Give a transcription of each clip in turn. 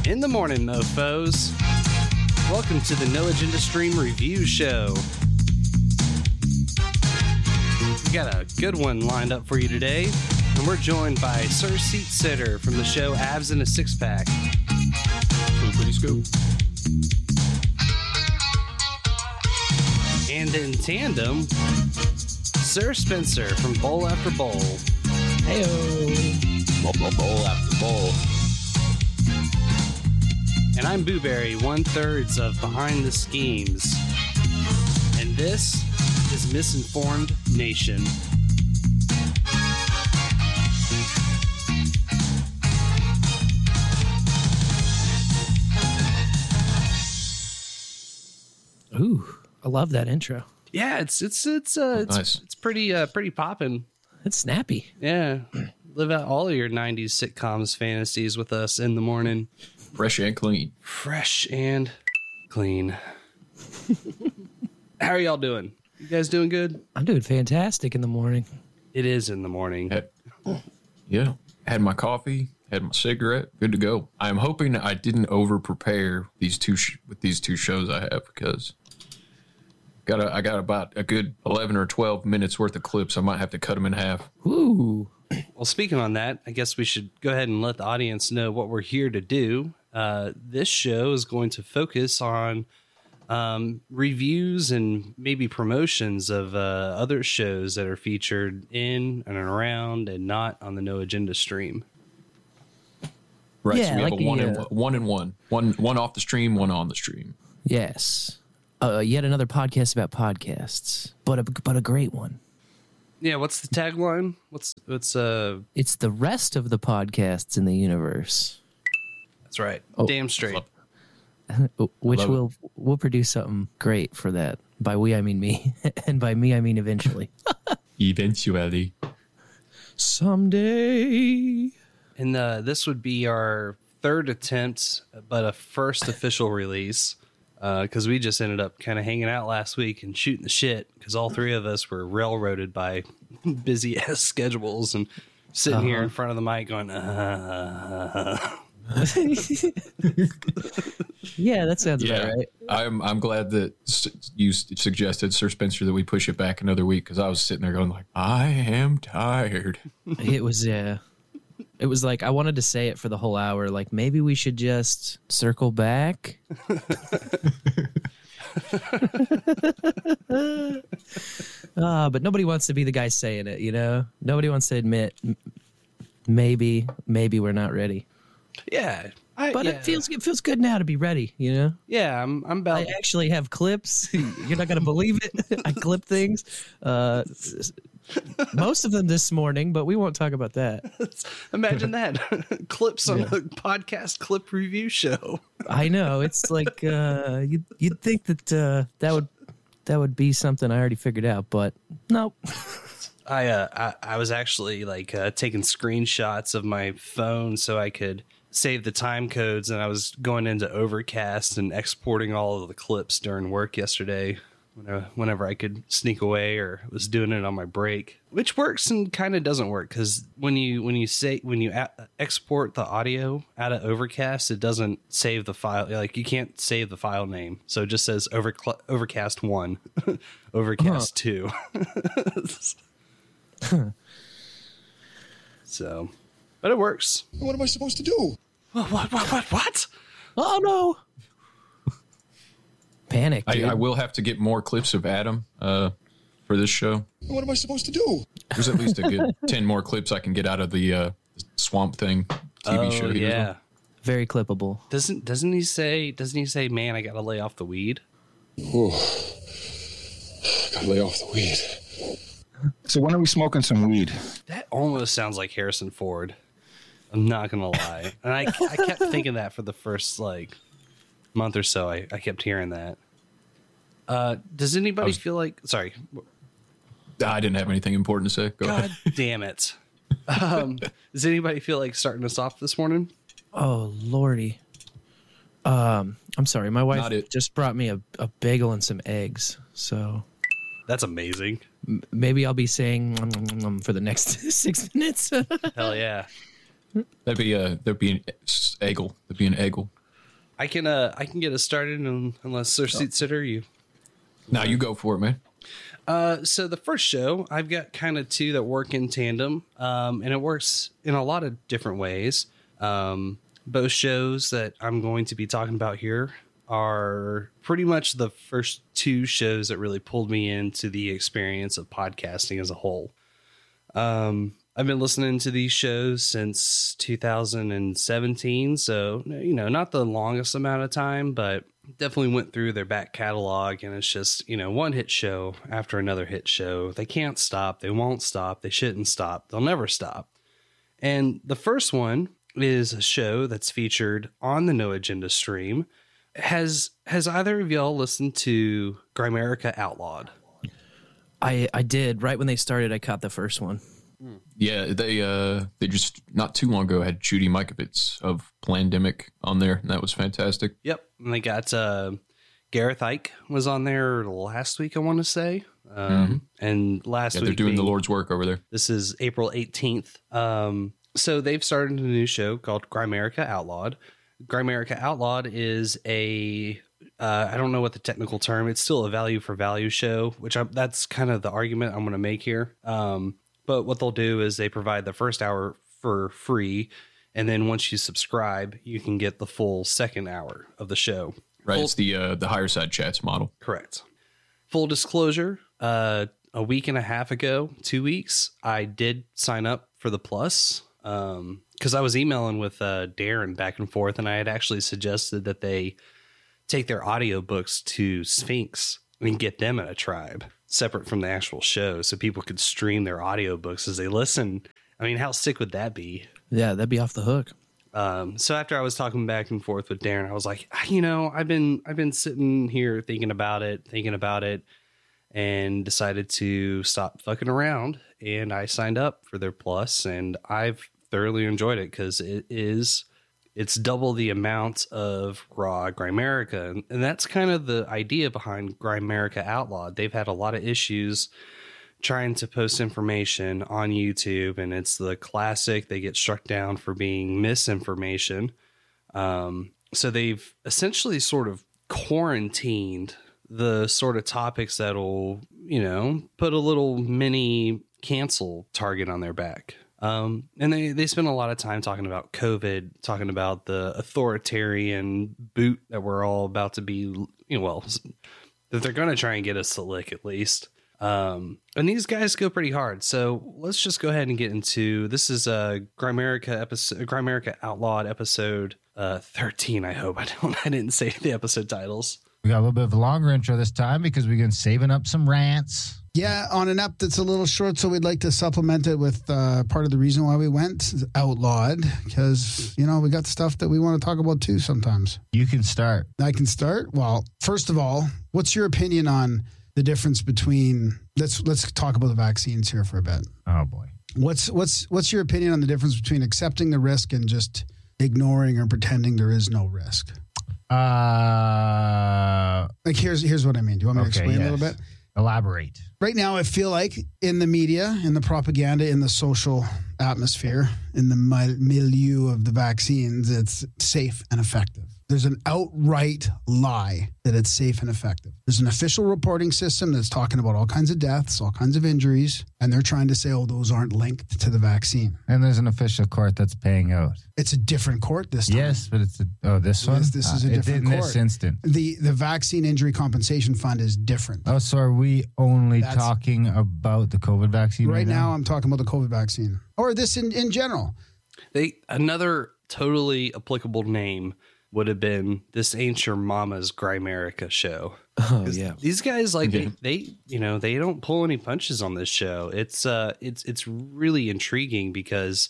In the morning, mofos. Welcome to the No Agenda Stream Review Show. We got a good one lined up for you today, and we're joined by Sir Seat Sitter from the show Abs in a Six Pack. Pretty scoop. And in tandem, Sir Spencer from Bowl After Bowl. Heyo. Bowl after bowl. And I'm Booberry, 1/3 of Behind the Schemes. And this is Misinformed Nation. Ooh, I love that intro. Yeah, it's Nice. it's pretty poppin'. It's snappy. Yeah. Live out all of your 90s sitcoms fantasies with us in the morning. Fresh and clean. Fresh and clean. How are y'all doing? You guys doing good? I'm doing fantastic in the morning. It is in the morning. Had my coffee, had my cigarette, good to go. I'm hoping I didn't over prepare these two shows I have, because I got about a good 11 or 12 minutes worth of clips. I might have to cut them in half. Ooh. Well, speaking on that, I guess we should go ahead and let the audience know what we're here to do. This show is going to focus on reviews and maybe promotions of other shows that are featured in and around and not on the No Agenda stream. Right, Yeah, so we have like a one the, and one. One off the stream, one on the stream. Yes. Yet another podcast about podcasts, but a great one. Yeah, what's the tagline? What's It's the rest of the podcasts in the universe, That's right. Oh. Damn straight. which Love we'll produce something great for that. By we, I mean me. And by me, I mean eventually. Eventually. Someday. And this would be our third attempt, but a first official release, because we just ended up kind of hanging out last week and shooting the shit, because all three of us were railroaded by busy ass schedules and sitting here in front of the mic going, Yeah, that sounds about right. I'm glad that you suggested, Sir Spencer, that we push it back another week, because I was sitting there going like, I am tired. It was like I wanted to say it for the whole hour. Like, maybe we should just circle back. But nobody wants to be the guy saying it, you know? Nobody wants to admit maybe we're not ready. yeah. But it feels good now to be ready, you know? Yeah, I'm about. I actually have clips. You're not going to believe it. I clip things. Most of them this morning, but we won't talk about that. Imagine that. Clips on the podcast clip review show. I know. It's like you'd think that that would be something I already figured out, but nope. I was actually taking screenshots of my phone so I could save the time codes, and I was going into Overcast and exporting all of the clips during work yesterday whenever I could sneak away, or was doing it on my break, which works and kind of doesn't work, because when you export the audio out of Overcast, it doesn't save the file. Like, you can't save the file name, so it just says Overcast 1, Overcast 2. So, but it works. What am I supposed to do? What? Oh no! Panic. Dude. I will have to get more clips of Adam for this show. What am I supposed to do? There's at least a good 10 more clips I can get out of the Swamp Thing TV show. Yeah. Very clippable. Doesn't he say, man, I gotta lay off the weed? Ooh. Gotta lay off the weed. So when are we smoking some weed? That almost sounds like Harrison Ford. I'm not gonna lie. And I kept thinking that for the first month or so. I kept hearing that. Does anybody feel like, sorry, I didn't have anything important to say. Go God ahead. damn it. Does anybody feel like starting us off this morning? Oh lordy. I'm sorry. My wife Not it. just brought me a bagel and some eggs. So That's amazing. maybe I'll be saying for the next 6 minutes. Hell yeah. That'd be an eggle. That'd be an eggle. I can get us started unless Sir Seat Sitter you. Now you go for it, man. So the first show, I've got kind of two that work in tandem, and it works in a lot of different ways. Both shows that I'm going to be talking about here are pretty much the first two shows that really pulled me into the experience of podcasting as a whole. I've been listening to these shows since 2017, so, not the longest amount of time, but definitely went through their back catalog, and it's just, one hit show after another hit show. They can't stop. They won't stop. They shouldn't stop. They'll never stop. And the first one is a show that's featured on the No Agenda stream. Has either of y'all listened to Grimerica Outlawed? I did. Right when they started, I caught the first one. Yeah, they just not too long ago had Judy Mikovits of Plandemic on there, and that was fantastic. Yep, and they got Gareth Ike was on there last week, I want to say. And last week they're doing the Lord's work over there. This is April 18th. So they've started a new show called Grimerica Outlawed. Grimerica Outlawed is I don't know what the technical term. It's still a value for value show, that's kind of the argument I'm going to make here. But what they'll do is they provide the first hour for free, and then once you subscribe, you can get the full second hour of the show. Right, it's the higher side chats model. Correct. Full disclosure, a week and a half ago, 2 weeks, I did sign up for the Plus because I was emailing with Darren back and forth, and I had actually suggested that they take their audiobooks to Sphinx and get them in a tribe separate from the actual show so people could stream their audiobooks as they listen. I mean, how sick would that be? Yeah, that'd be off the hook. So after I was talking back and forth with Darren, I was like, I've been sitting here thinking about it, and decided to stop fucking around. And I signed up for their Plus, and I've thoroughly enjoyed it because it's double the amount of raw Grimerica. And that's kind of the idea behind Grimerica Outlawed. They've had a lot of issues trying to post information on YouTube, and it's the classic. They get struck down for being misinformation. So they've essentially sort of quarantined the sort of topics that'll, put a little mini cancel target on their back. And they spend a lot of time talking about COVID, talking about the authoritarian boot that we're all about to be, that they're going to try and get us to lick at least. And these guys go pretty hard. So let's just go ahead and get into, this is a Grimerica Outlawed episode 13. I hope I didn't say the episode titles. We got a little bit of a longer intro this time because we've been saving up some rants. Yeah, on an app that's a little short, so we'd like to supplement it with part of the reason why we went Outlawed, because, we got stuff that we want to talk about too sometimes. You can start. I can start? Well, first of all, what's your opinion on the difference between, let's talk about the vaccines here for a bit. Oh, boy. What's your opinion on the difference between accepting the risk and just ignoring or pretending there is no risk? Here's what I mean. Do you want me to explain a little bit? Elaborate. Right now, I feel like in the media, in the propaganda, in the social atmosphere, in the milieu of the vaccines, it's safe and effective. There's an outright lie that it's safe and effective. There's an official reporting system that's talking about all kinds of deaths, all kinds of injuries, and they're trying to say, those aren't linked to the vaccine. And there's an official court that's paying out. It's a different court this time. Yes, but it's this one? This is a different court. In this instant. The Vaccine Injury Compensation Fund is different. Oh, so are we only talking about the COVID vaccine right now? I'm talking about the COVID vaccine. Or this in general. Another totally applicable name would have been This Ain't Your Mama's Grimerica show. Oh yeah. These guys they don't pull any punches on this show. It's really intriguing because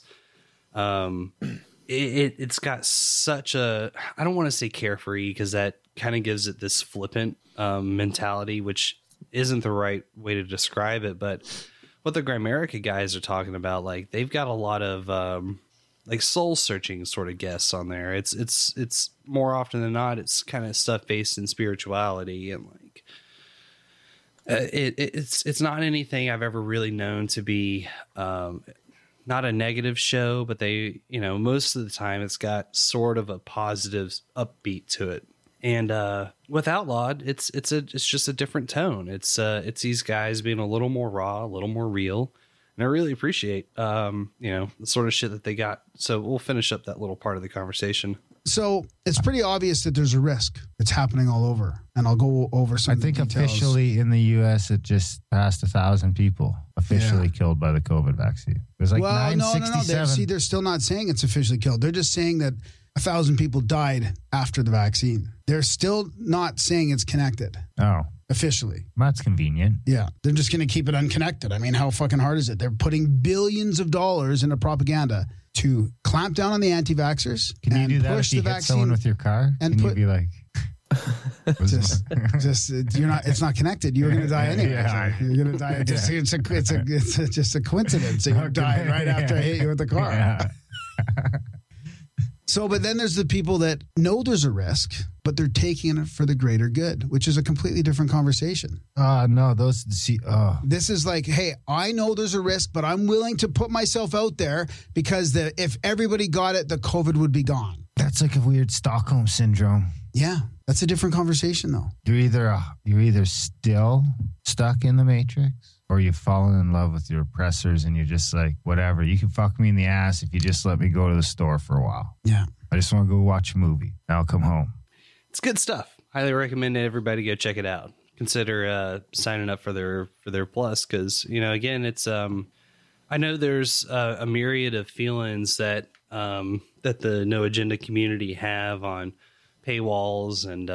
it's got such a, I don't want to say carefree because that kind of gives it this flippant mentality, which isn't the right way to describe it. But what the Grimerica guys are talking about, like they've got a lot of soul searching sort of guests on there. It's more often than not, it's kind of stuff based in spirituality and it's not anything I've ever really known to be not a negative show, but they, you know, most of the time it's got sort of a positive upbeat to it. And with Outlawed, it's just a different tone. It's these guys being a little more raw, a little more real, and I really appreciate the sort of shit that they got. So we'll finish up that little part of the conversation. So it's pretty obvious that there's a risk. It's happening all over, and I'll go over some. I think of the details. officially in the U.S. it just passed 1,000 people officially killed by the COVID vaccine. It was like 967. No. They're still not saying it's officially killed. They're just saying that 1,000 people died after the vaccine. They're still not saying it's connected. Oh, officially. That's convenient. Yeah, they're just going to keep it unconnected. I mean, how fucking hard is it? They're putting billions of dollars into propaganda to clamp down on the anti-vaxxers. Can you do that if you hit someone with your car? And Can you be like, you're not. It's not connected. You're going to die anyway. Yeah. You're going to die. It's just a coincidence that you died right after I hit you with the car. Yeah. So, but then there's the people that know there's a risk, but they're taking it for the greater good, which is a completely different conversation. No, This is like, hey, I know there's a risk, but I'm willing to put myself out there because if everybody got it, the COVID would be gone. That's like a weird Stockholm syndrome. Yeah, that's a different conversation, though. You're either still stuck in the Matrix, or you've fallen in love with your oppressors and you're just like, whatever, you can fuck me in the ass if you just let me go to the store for a while. Yeah. I just want to go watch a movie. Now I'll come home. It's good stuff. Highly recommend everybody go check it out. Consider signing up for their plus because, you know, again, it's I know there's a myriad of feelings that that the No Agenda community have on paywalls and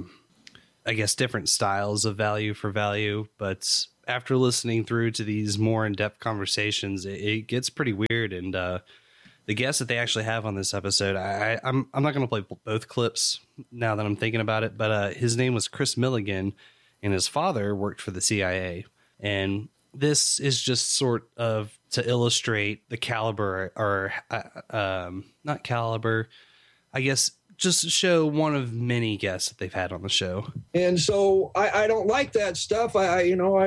I guess different styles of value for value, but after listening through to these more in-depth conversations, it gets pretty weird. And the guest that they actually have on this episode, I'm not going to play both clips now that I'm thinking about it, but his name was Chris Milligan, and his father worked for the CIA. And this is just sort of to illustrate the caliber, or not caliber, I guess, just to show one of many guests that they've had on the show. And so I don't like that stuff. I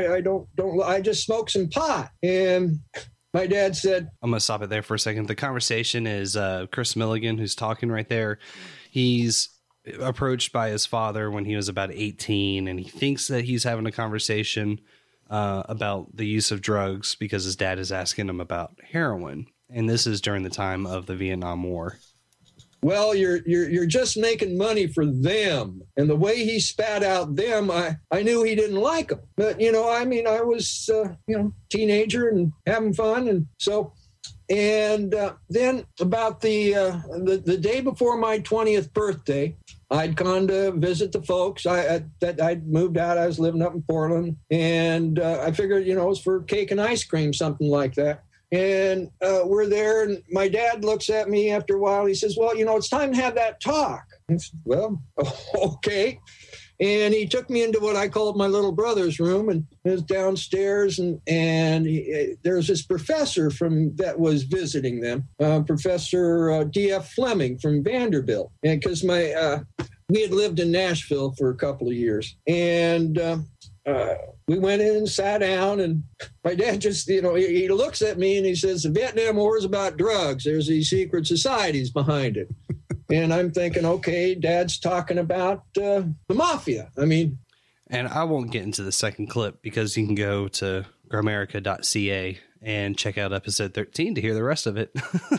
just smoke some pot. And my dad said, I'm going to stop it there for a second. The conversation is Chris Milligan, who's talking right there. He's approached by his father when he was about 18, and he thinks that he's having a conversation about the use of drugs because his dad is asking him about heroin. And this is during the time of the Vietnam War. well, you're just making money for them. And the way he spat out them, I knew he didn't like them. But, I was, teenager and having fun. And so, and then about the day before my 20th birthday, I'd gone to visit the folks. I'd moved out. I was living up in Portland. And I figured, it was for cake and ice cream, something like that. And we're there, and my dad looks at me after a while. He says, well, it's time to have that talk. I said, well, okay. And he took me into what I called my little brother's room, and it was downstairs, and there was this professor that was visiting them, Professor D.F. Fleming from Vanderbilt. And because we had lived in Nashville for a couple of years. And we went in and sat down, and my dad just, he looks at me and he says, the Vietnam War is about drugs. There's these secret societies behind it. And I'm thinking, okay, Dad's talking about the mafia. And I won't get into the second clip because you can go to grimerica.ca and check out episode 13 to hear the rest of it.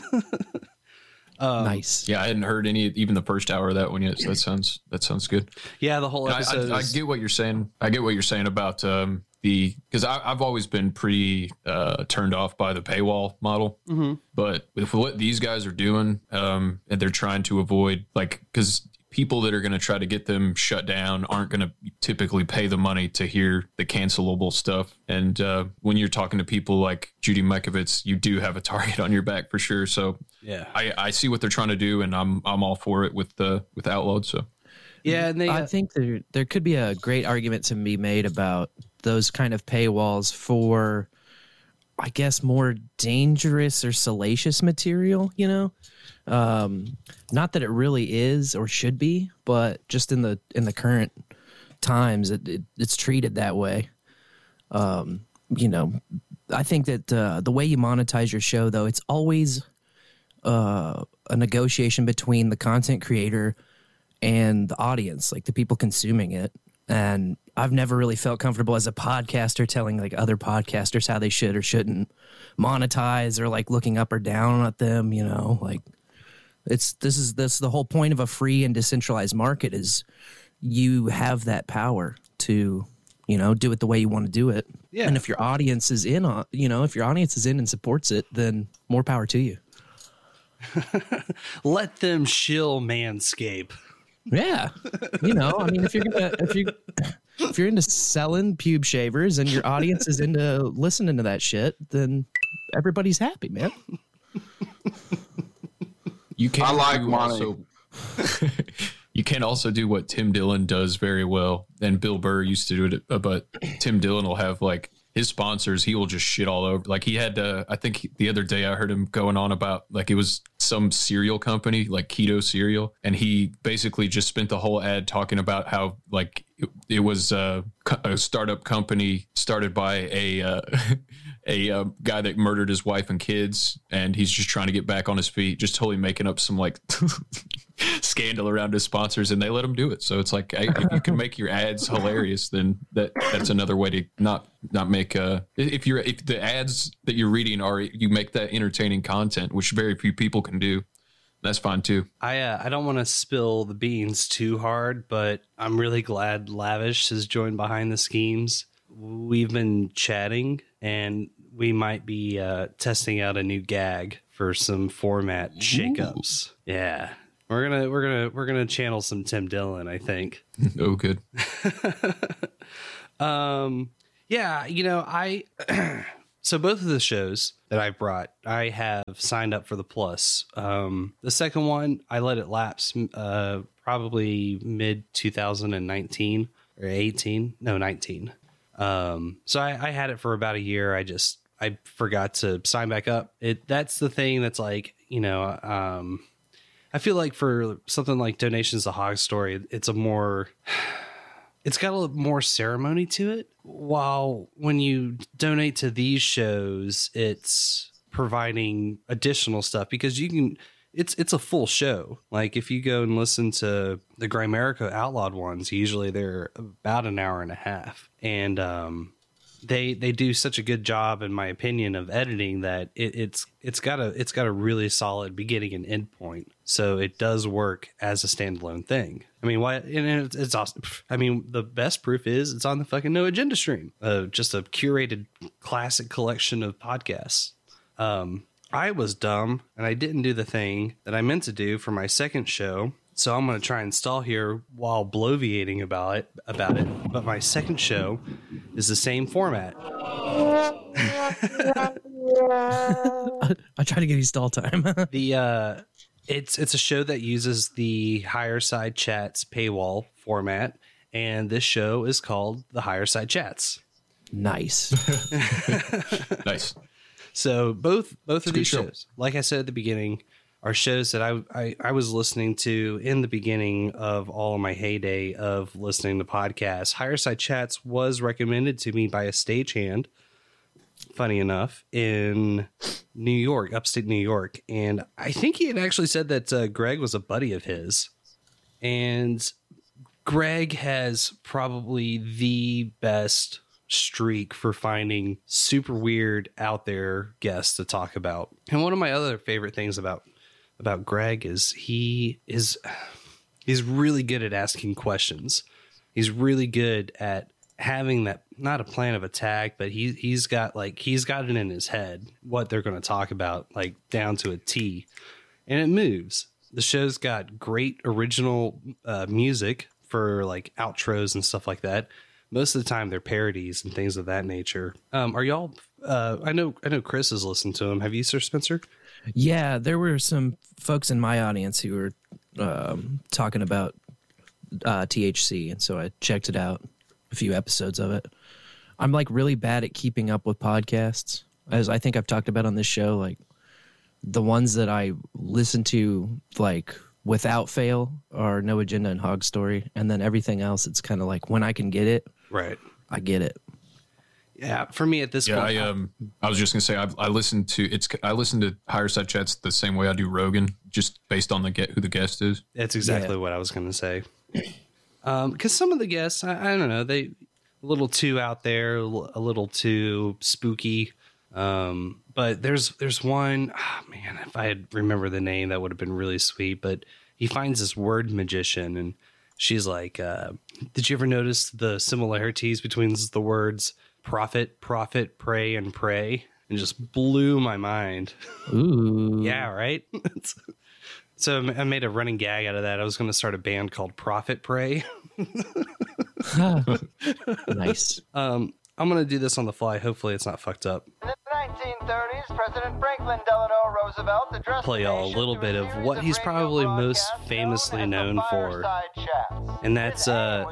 Nice. Yeah, I hadn't heard even the first hour of that one yet. So that sounds good. Yeah, the whole episode. I get what you're saying. I get what you're saying about because I've always been pretty turned off by the paywall model. Mm-hmm. But with what these guys are doing, and they're trying to avoid, because people that are going to try to get them shut down aren't going to typically pay the money to hear the cancelable stuff. And when you're talking to people like Judy Mikovits, you do have a target on your back for sure. So yeah, I see what they're trying to do, and I'm all for it with Outlawed. So yeah, and I think there could be a great argument to be made about those kind of paywalls for, I guess, more dangerous or salacious material, not that it really is or should be, but just in the current times, it's treated that way. I think that the way you monetize your show, though, it's always a negotiation between the content creator and the audience, like the people consuming it. And I've never really felt comfortable as a podcaster telling like other podcasters how they should or shouldn't monetize, or like looking up or down at them, you know, like that's the whole point of a free and decentralized market is you have that power to, you know, do it the way you want to do it. Yeah. And if your audience is in on, you know, if your audience is in and supports it, then more power to you. Let them shill Manscape. Yeah. You know, I mean, if you're into selling pube shavers and your audience is into listening to that shit, then everybody's happy, man. You can I like also, you can also do what Tim Dillon does very well, and Bill Burr used to do it, but Tim Dillon will have like his sponsors, he will just shit all over. Like he had, I think the other day I heard him going on about like it was some cereal company, like Keto cereal. And he basically just spent the whole ad talking about how like it was a startup company started by a guy that murdered his wife and kids. And he's just trying to get back on his feet, just totally making up some like scandal around his sponsors, and they let him do it. So it's like, if you can make your ads hilarious, then that's another way to not make if the ads that you're reading you make that entertaining content, which very few people can do, that's fine too. I don't want to spill the beans too hard, but I'm really glad Lavish has joined Behind the Schemes. We've been chatting, and we might be testing out a new gag for some format shakeups. Yeah. We're gonna channel some Tim Dillon, I think. Oh, good. Yeah, you know, so both of the shows that I brought, I have signed up for the Plus. The second one, I let it lapse probably mid 2019 or 18, no 19. So I had it for about a year. I forgot to sign back up. That's the thing that's like, you know, I feel like for something like Donations to Hog Story, it's got a little more ceremony to it. While when you donate to these shows, it's providing additional stuff because it's a full show. Like if you go and listen to the Grimerica Outlawed ones, usually they're about an hour and a half. And they do such a good job, in my opinion, of editing that it's got a really solid beginning and end point. So it does work as a standalone thing. I mean, why? And it's awesome. I mean, the best proof is it's on the fucking No Agenda stream. Just a curated classic collection of podcasts. I was dumb and I didn't do the thing that I meant to do for my second show. So I'm going to try and stall here while bloviating about it. But my second show is the same format. I try to give you stall time. It's a show that uses the Higher Side Chats paywall format, and this show is called the Higher Side Chats. Nice. Nice. So both of these show. shows, like I said at the beginning, are shows that I was listening to in the beginning of all of my heyday of listening to podcasts. Higher Side Chats was recommended to me by a stagehand, funny enough, in New York, upstate New York. And I think he had actually said that Greg was a buddy of his. And Greg has probably the best streak for finding super weird, out there guests to talk about. And one of my other favorite things about Greg is he's really good at asking questions. He's really good at having that, not a plan of attack, but he's got it in his head what they're going to talk about, like down to a T, and it moves. The show's got great original music for like outros and stuff like that. Most of the time they're parodies and things of that nature. Are y'all I know Chris has listened to them. Have you, Sir Spencer? Yeah, there were some folks in my audience who were talking about THC, and so I checked it out, a few episodes of it. I'm like really bad at keeping up with podcasts, as I think I've talked about on this show. Like the ones that I listen to, like without fail, are No Agenda and Hog Story, and then everything else, it's kind of like when I can get it, Right. I get it. Yeah, for me at this point, I was just gonna say I listen to Higher Side Chats the same way I do Rogan, just based on who the guest is. That's exactly what I was gonna say. Because some of the guests, I don't know, they a little too out there, a little too spooky. But there's one, man, if I had remember the name, that would have been really sweet. But he finds this word magician, and she's like, did you ever notice the similarities between the words prophet, pray, and pray? And just blew my mind. Ooh. Yeah, right? So I made a running gag out of that. I was going to start a band called Prophet Pray. Nice. I'm going to do this on the fly. Hopefully it's not fucked up. In the 1930s, President Franklin Delano Roosevelt addressed Play y'all a little bit of what he's probably most famously known for, and that's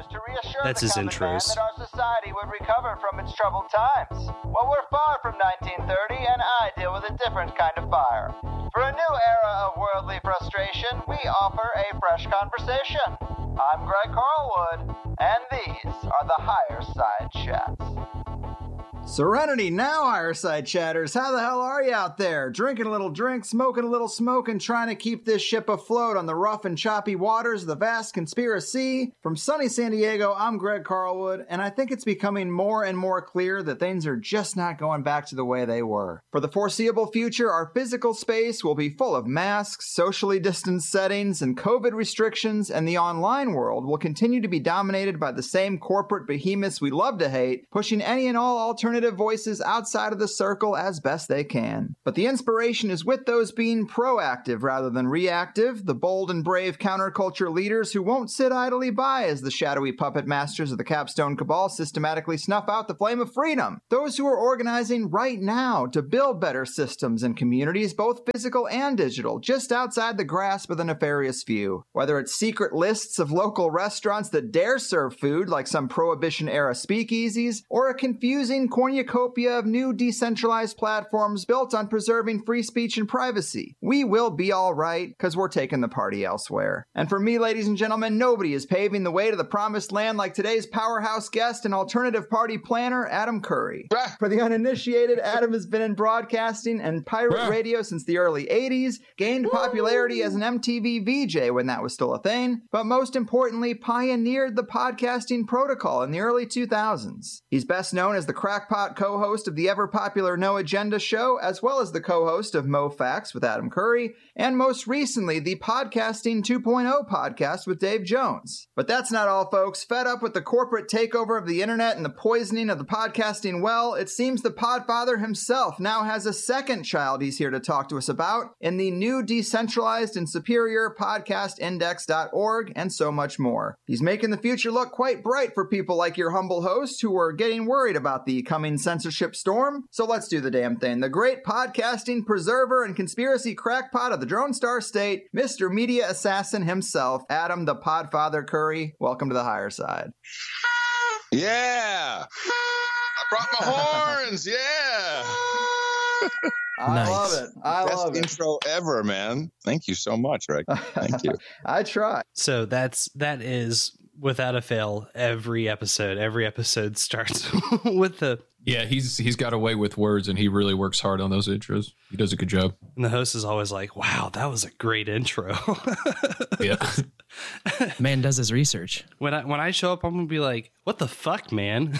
his intros. That our society would recover from its troubled times. Well, we're far from 1930, and I deal with a different kind of fire. For a new era of worldly frustration, we offer a fresh conversation. I'm Greg Carlwood, and these are the Higher Side Chats. Serenity now, Higher Side Chatters. How the hell are you out there? Drinking a little drink, smoking a little smoke, and trying to keep this ship afloat on the rough and choppy waters of the vast conspiracy? From sunny San Diego, I'm Greg Carlwood, and I think it's becoming more and more clear that things are just not going back to the way they were. For the foreseeable future, our physical space will be full of masks, socially distanced settings, and COVID restrictions, and the online world will continue to be dominated by the same corporate behemoths we love to hate, pushing any and all alternative voices outside of the circle as best they can. But the inspiration is with those being proactive rather than reactive, the bold and brave counterculture leaders who won't sit idly by as the shadowy puppet masters of the Capstone Cabal systematically snuff out the flame of freedom. Those who are organizing right now to build better systems and communities, both physical and digital, just outside the grasp of the nefarious few. Whether it's secret lists of local restaurants that dare serve food like some Prohibition-era speakeasies, or a confusing cornucopia of new decentralized platforms built on preserving free speech and privacy. We will be all right, because we're taking the party elsewhere. And for me, ladies and gentlemen, nobody is paving the way to the promised land like today's powerhouse guest and alternative party planner, Adam Curry. For the uninitiated, Adam has been in broadcasting and pirate radio since the early 80s, gained popularity as an MTV VJ when that was still a thing, but most importantly, pioneered the podcasting protocol in the early 2000s. He's best known as the crackpot co-host of the ever-popular No Agenda show, as well as the co-host of Mo Facts with Adam Curry, and most recently, the Podcasting 2.0 podcast with Dave Jones. But that's not all, folks. Fed up with the corporate takeover of the internet and the poisoning of the podcasting well, it seems the Podfather himself now has a second child he's here to talk to us about in the new decentralized and superior podcastindex.org and so much more. He's making the future look quite bright for people like your humble host who are getting worried about the coming censorship storm. So let's do the damn thing. The great podcasting preserver and conspiracy crackpot of the Drone Star State, Mr. Media Assassin himself, Adam the Podfather Curry. Welcome to the Higher Side. Yeah. I brought my horns. Yeah. I love it. I love it. Best intro ever, man. Thank you so much, Rick. Thank you. I try. So that is without a fail every episode. Every episode starts with the he's got a way with words, and he really works hard on those intros. He does a good job. And the host is always like, "Wow, that was a great intro." Yeah. Man does his research. When I show up, I'm gonna be like, "What the fuck, man?"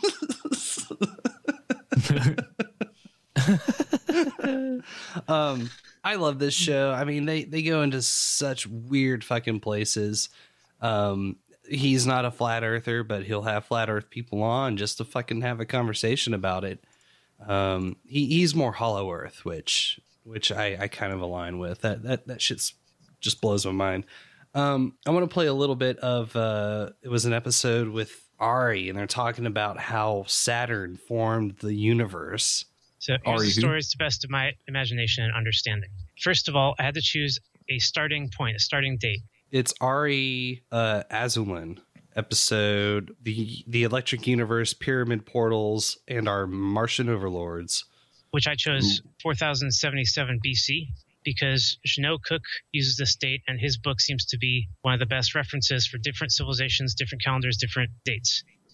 I love this show. I mean, they go into such weird fucking places. He's not a flat earther, but he'll have flat earth people on just to fucking have a conversation about it. He's more hollow earth, which I kind of align with. That shit's just blows my mind. I want to play a little bit of it was an episode with Ari, and they're talking about how Saturn formed the universe. So here's the story to the best of my imagination and understanding. First of all, I had to choose a starting point, a starting date. It's Ari Azulin episode, the Electric Universe, Pyramid Portals, and our Martian Overlords. Which I chose 4077 BC because Jeannot Cook uses this date, and his book seems to be one of the best references for different civilizations, different calendars, different dates.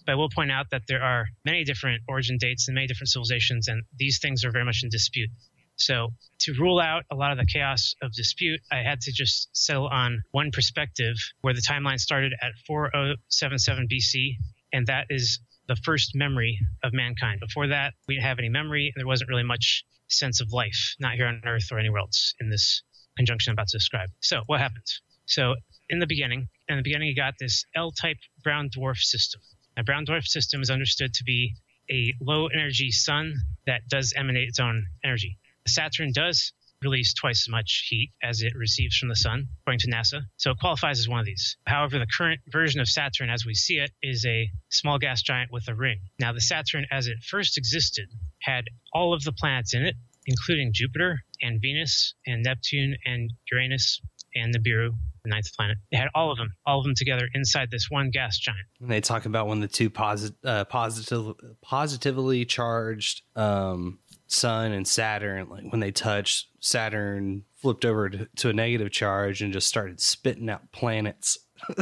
But I will point out that there are many different origin dates and many different civilizations, and these things are very much in dispute. So to rule out a lot of the chaos of dispute, I had to just settle on one perspective where the timeline started at 4077 BC, and that is the first memory of mankind. Before that, we didn't have any memory, and there wasn't really much sense of life, not here on Earth or anywhere else in this conjunction I'm about to describe. So what happens? So in the beginning, you got this L-type brown dwarf system. A brown dwarf system is understood to be a low-energy sun that does emanate its own energy. Saturn does release twice as much heat as it receives from the sun, according to NASA, so it qualifies as one of these. However, the current version of Saturn as we see it is a small gas giant with a ring. Now, the Saturn as it first existed had all of the planets in it, including Jupiter and Venus and Neptune and Uranus and Nibiru, the ninth planet. It had all of them together inside this one gas giant. And they talk about when the two positively charged Sun and Saturn, like when they touched, Saturn flipped over to a negative charge and just started spitting out planets.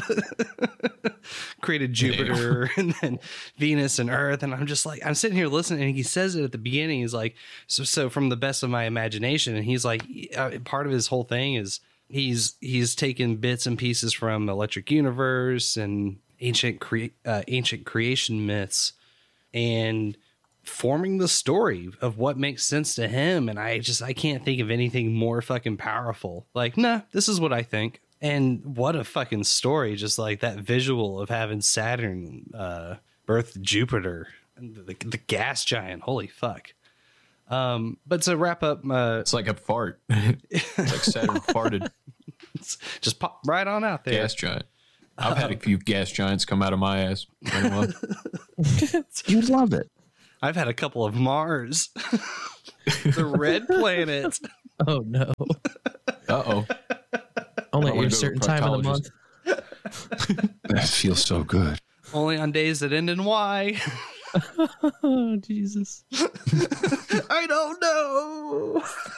Created Jupiter and then Venus and Earth, and I'm just like, I'm sitting here listening, and he says it at the beginning. He's like, so from the best of my imagination, and he's like, part of his whole thing is he's taken bits and pieces from Electric Universe and ancient creation myths and forming the story of what makes sense to him. And I can't think of anything more fucking powerful. Like, nah, this is what I think. And what a fucking story. Just like that visual of having Saturn birth Jupiter, the gas giant. Holy fuck. But to wrap up, it's like a fart. It's like Saturn farted. Just pop right on out there. Gas giant. I've had a few gas giants come out of my ass. You'd love it. I've had a couple of Mars. The red planet. Oh, no. Uh-oh. Only at a certain time of the month. That feels so good. Only on days that end in Y. Oh, Jesus. I don't know.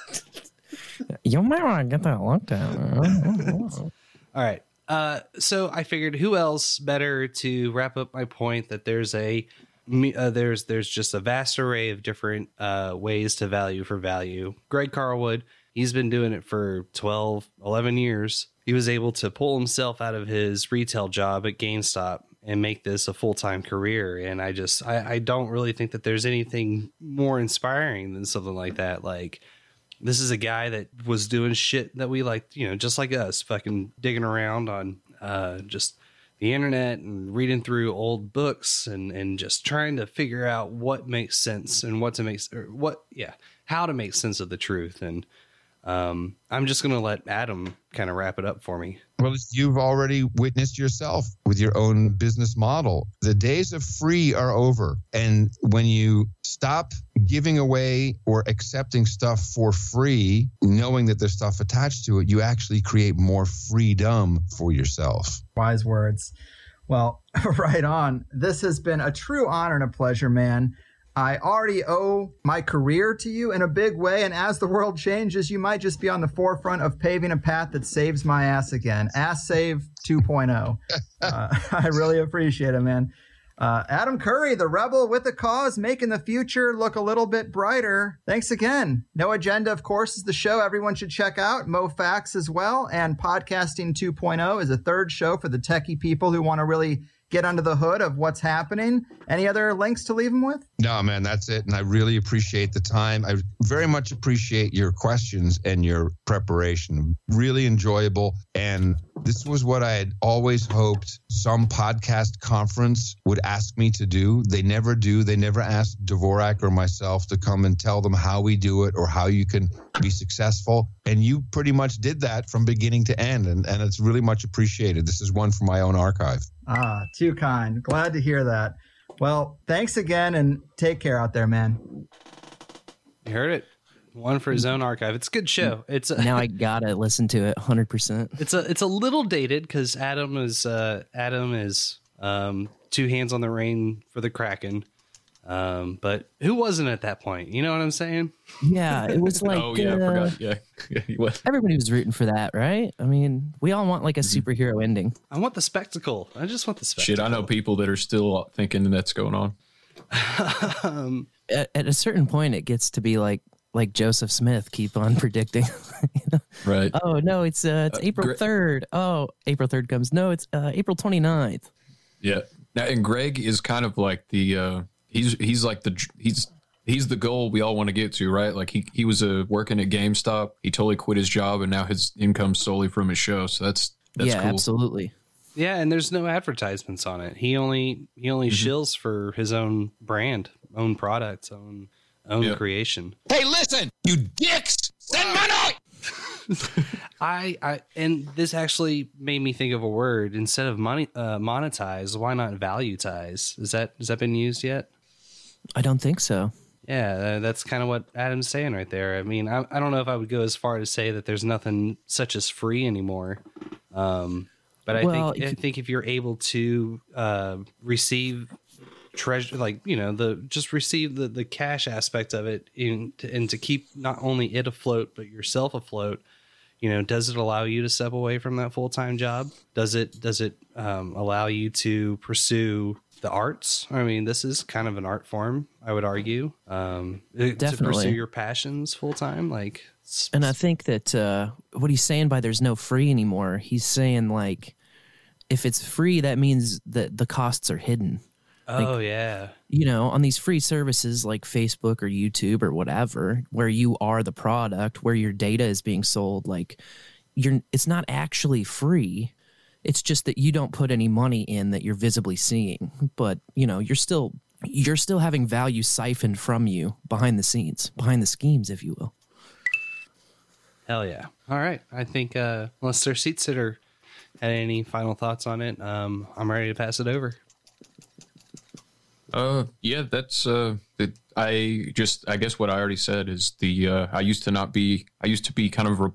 You might want to get that looked at. All right. So I figured who else better to wrap up my point that there's just a vast array of different ways to value for value. Greg Carlwood, he's been doing it for 11 years. He was able to pull himself out of his retail job at GameStop and make this a full-time career. And I don't really think that there's anything more inspiring than something like that. Like, this is a guy that was doing shit that we like, just like us, fucking digging around on just the internet and reading through old books and just trying to figure out what makes sense and how to make sense of the truth. And I'm just going to let Adam kind of wrap it up for me. Well, you've already witnessed yourself with your own business model. The days of free are over. And when you stop giving away or accepting stuff for free, knowing that there's stuff attached to it, you actually create more freedom for yourself. Wise words. Well, right on. This has been a true honor and a pleasure, man. I already owe my career to you in a big way, and as the world changes, you might just be on the forefront of paving a path that saves my ass again. Ass Save 2.0. I really appreciate it, man. Adam Curry, the rebel with the cause, making the future look a little bit brighter. Thanks again. No Agenda, of course, is the show everyone should check out. MoFax as well, and Podcasting 2.0 is a third show for the techie people who want to really get under the hood of what's happening. Any other links to leave them with? No, man, that's it. And I really appreciate the time. I very much appreciate your questions and your preparation. Really enjoyable. And this was what I had always hoped some podcast conference would ask me to do. They never do. They never ask Dvorak or myself to come and tell them how we do it or how you can be successful. And you pretty much did that from beginning to end. And it's really much appreciated. This is one for my own archive. Ah, too kind. Glad to hear that. Well, thanks again and take care out there, man. You heard it. One for his own archive. It's a good show. It's now I gotta listen to it 100%. It's a little dated because Adam is 2 hands on the rein for the Kraken. But who wasn't at that point? You know what I'm saying? Yeah, it was like, oh yeah, I forgot. Yeah, he was. Everybody was rooting for that, right? I mean, we all want like a superhero ending. I want the spectacle. I just want the spectacle. Shit, I know people that are still thinking that's going on. At a certain point, it gets to be like Joseph Smith keep on predicting. You know? Right. Oh no, it's April 3rd. Oh, April 3rd comes. No, it's April 29th. Yeah. Now, and Greg is kind of like the he's like he's the goal we all want to get to, right? Like he was working at GameStop. He totally quit his job, and now his income's solely from his show. So that's yeah, cool. Absolutely. Yeah, and there's no advertisements on it. He only shills for his own brand, own products, own creation. Hey, listen, you dicks! Send money! I and this actually made me think of a word. Instead of monetize, why not valuetize? Has that been used yet? I don't think so. Yeah, that's kind of what Adam's saying right there. I mean, I don't know if I would go as far as say that there's nothing such as free anymore. But I think if you're able to receive treasure, like, you know, just receive the cash aspect of it and to keep not only it afloat but yourself afloat, you know, does it allow you to step away from that full-time job? Does it allow you to pursue the arts? I mean, this is kind of an art form, I would argue. Definitely. To pursue your passions full-time, like. And I think that what he's saying by there's no free anymore, he's saying like if it's free, that means that the costs are hidden. Oh, yeah. You know, on these free services like Facebook or YouTube or whatever, where you are the product, where your data is being sold, like it's not actually free. It's just that you don't put any money in that you're visibly seeing. But, you know, you're still having value siphoned from you behind the scenes, behind the schemes, if you will. Hell yeah. All right. I think unless their seat sitter had any final thoughts on it, I'm ready to pass it over. Yeah, that's I guess what I already said is I used to be kind of